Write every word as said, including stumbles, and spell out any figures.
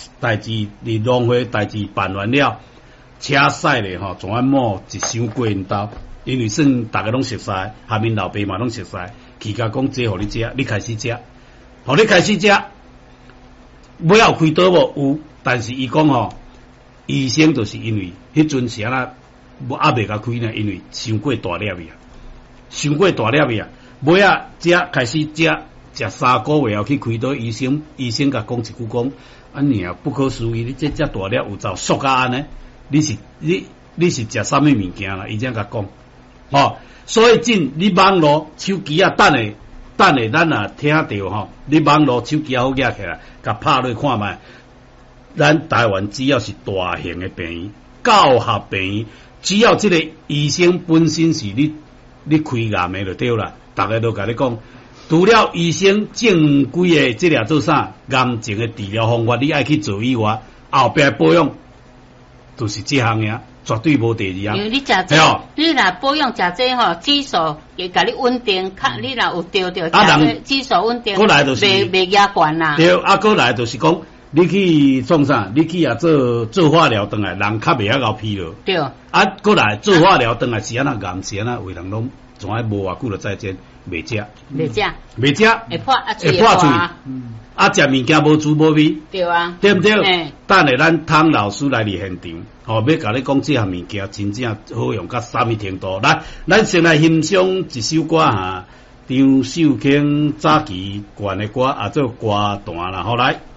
代志，你农会代志办完了，车驶咧吼，全摸一箱过因兜，因为算大家拢熟悉，下面老爸嘛拢熟悉，去甲讲这互你食，你开始食，互你开始食，尾有开刀无？有，但是伊讲吼，医生就是因为迄阵时啊，无还未甲开呢，因为伤过大粒呀，伤过大粒呀，尾啊食开始食。食三个月后去开刀，医生医生甲讲一句讲，啊你啊不可思议，你这只大粒有走缩甲安尼，你是你你是食啥物物件啦？伊这样甲讲，吼，所以真你网络手机啊，等下等下咱啊听到吼，你网络手机啊好举起来，甲拍落看卖，咱台湾只要是大型的病院、教学病院，只要这个医生本身是你你开癌的就对啦，大家都甲你讲。除了医生正规的这俩做啥癌症的治疗方法，你爱去做以外，后边保养就是这项呀，绝对无第二样。 因为你食这，你若保养食这吼，指数会甲你稳定，较你若有调调，啊人指数稳定，过来就是袂袂压悬啦。 对，啊过来就是讲，你去创啥？你去啊做做化疗转来，人较袂遐够疲劳。 对。啊过来做化疗转来是安那癌是安那，为人拢从来无偌久就再见。袂食， 袂食， 袂食， 会破啊， 会破嘴，啊，食物件无滋无味， 对啊， 对不对？等下咱汤老师来伫现场，吼，要甲你讲这项物件真正好用到啥物程度？来，咱先来欣赏一首歌哈，张秀卿早期灌的歌，啊，做歌段啦，好来。